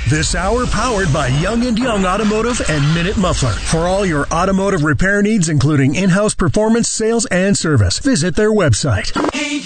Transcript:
This hour powered by Young & Young Automotive and Minute Muffler. For all your automotive repair needs, including in-house performance, sales, and service, visit their website. Hey,